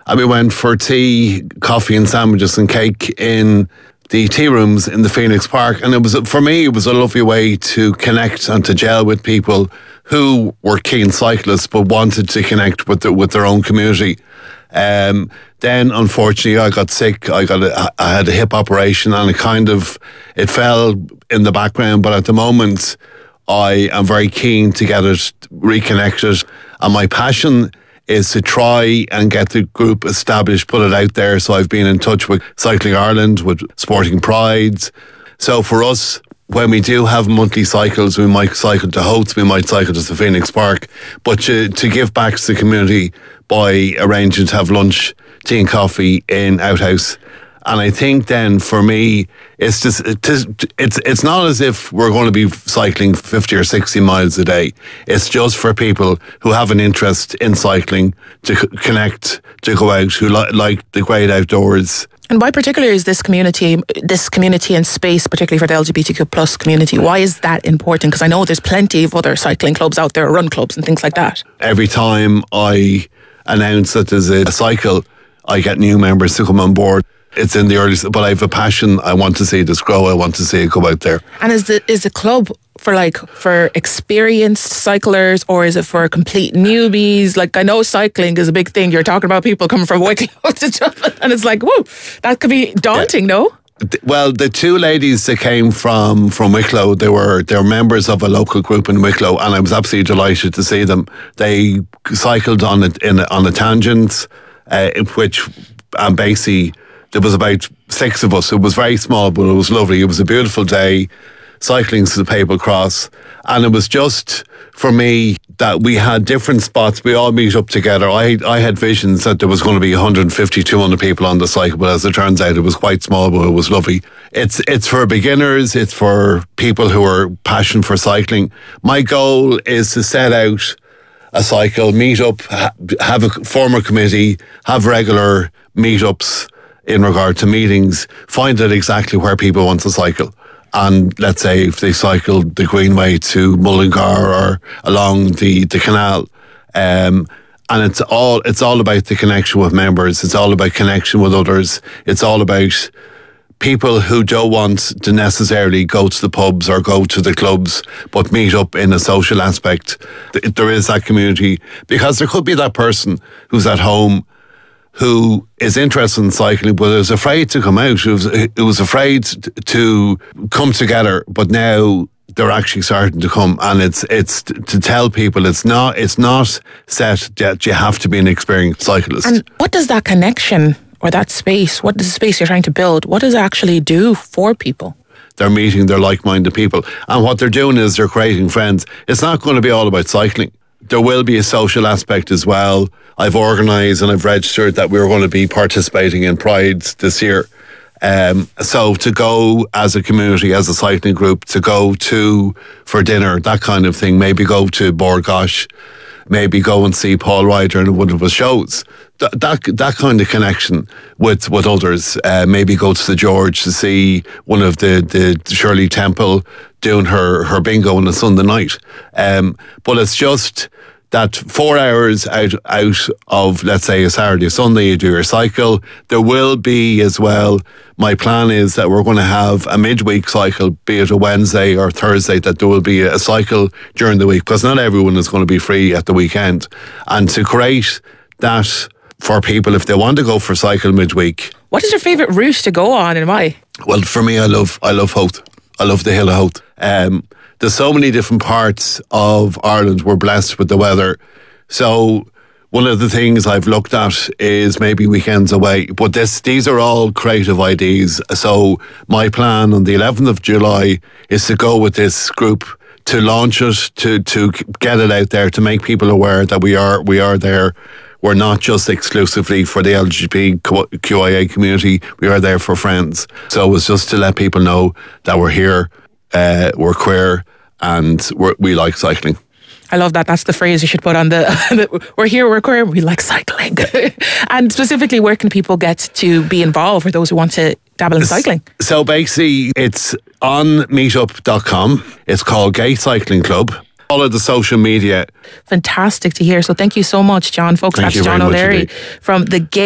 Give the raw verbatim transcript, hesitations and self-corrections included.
and we went for tea, coffee and sandwiches and cake in the tea rooms in the Phoenix Park. And it was, for me, it was a lovely way to connect and to gel with people who were keen cyclists but wanted to connect with, the, with their own community. Um, then, unfortunately, I got sick. I got a, I had a hip operation, and it kind of it fell in the background. But at the moment, I am very keen to get it reconnected, and my passion is to try and get the group established, put it out there. So I've been in touch with Cycling Ireland, with Sporting Prides. So for us, when we do have monthly cycles, we might cycle to Howth, we might cycle to the Phoenix Park, but to, to give back to the community by arranging to have lunch, tea and coffee in Outhouse. And I think then for me, it's just it's it's it's not as if we're going to be cycling fifty or sixty miles a day. It's just for people who have an interest in cycling to c- connect, to go out, who li- like the great outdoors. And why particularly is this community, this community and space, particularly for the L G B T Q plus community, why is that important? Because I know there's plenty of other cycling clubs out there, run clubs and things like that. Every time I announce that there's a cycle, I get new members to come on board. It's in the early, but I have a passion. I want to see this grow. I want to see it go out there. And is the is the club for like for experienced cyclers, or is it for complete newbies? Like, I know cycling is a big thing. You're talking about people coming from Wicklow to Dublin, and it's like, whoa, that could be daunting, yeah. No? Well, the two ladies that came from, from Wicklow, they were they were members of a local group in Wicklow, and I was absolutely delighted to see them. They cycled on a, in a, on a tangent, uh, which um, basically there was about six of us. It was very small, but it was lovely. It was a beautiful day, cycling to the Papal Cross, and it was just for me that we had different spots. We all meet up together. I I had visions that there was going to be one hundred fifty, two hundred people on the cycle, but as it turns out, it was quite small, but it was lovely. It's it's for beginners. It's for people who are passionate for cycling. My goal is to set out a cycle, meet up, ha- have a form a committee, have regular meetups in regard to meetings, find out exactly where people want to cycle. And let's say if they cycled the Greenway to Mullingar or along the, the canal, um, and it's all it's all about the connection with members. It's all about connection with others. It's all about people who don't want to necessarily go to the pubs or go to the clubs, but meet up in a social aspect. There is that community, because there could be that person who's at home who is interested in cycling but is afraid to come out, who was, who was afraid to come together, but now they're actually starting to come. And it's it's to tell people it's not it's not set that you have to be an experienced cyclist. And what does that connection or that space, what is the space you're trying to build, what does it actually do for people? They're meeting their like-minded people, and what they're doing is they're creating friends. It's not going to be all about cycling. There will be a social aspect as well. I've organised and I've registered that we're going to be participating in Prides this year. Um, so to go as a community, as a cycling group, to go to for dinner, that kind of thing, maybe go to Bord Gáis, maybe go and see Paul Ryder in one of his shows. Th- that that kind of connection with, with others. Uh, maybe go to the George to see one of the, the Shirley Temple doing her, her bingo on a Sunday night. Um, but it's just that four hours out out of, let's say, a Saturday or Sunday, you do your cycle. There will be as well, my plan is that we're going to have a midweek cycle, be it a Wednesday or Thursday, that there will be a cycle during the week, because not everyone is going to be free at the weekend. And to create that for people, if they want to go for cycle midweek. What is your favourite route to go on and why? Well, for me, I love I love Howth. I love the hill of Howth. Um, there's so many different parts of Ireland. We're blessed with the weather. So one of the things I've looked at is maybe weekends away. But this, these are all creative ideas. So my plan on the eleventh of July is to go with this group, to launch it, to to get it out there, to make people aware that we are we are there. We're not just exclusively for the L G B T Q I A community. We are there for friends. So it's just to let people know that we're here, uh, we're queer, and we're, we like cycling. I love that. That's the phrase you should put on the, we're here, we're queer, we like cycling. And specifically, where can people get to be involved for those who want to dabble in cycling? So basically, it's on meetup dot com. It's called Gay Cycling Club. All of the social media. Fantastic to hear. So thank you so much, John. Folks, Thank that's John O'Leary from the Gay